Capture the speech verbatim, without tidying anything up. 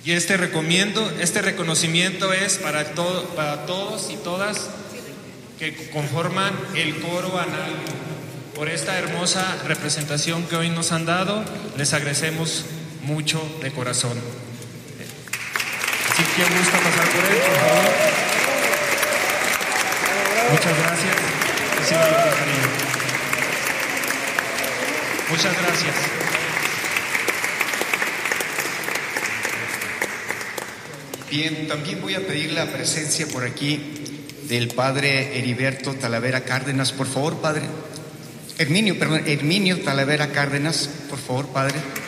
Y este recomiendo, este reconocimiento es para, todo, para todos y todas que conforman el coro Analco. Por esta hermosa representación que hoy nos han dado, les agradecemos mucho de corazón. Si quien gusta pasar por él, por favor. Muchas gracias. Recíbalo con cariño. Muchas gracias. Bien, también voy a pedir la presencia por aquí del padre Heriberto Talavera Cárdenas, por favor, padre. Herminio, perdón, Herminio Talavera Cárdenas, por favor, padre.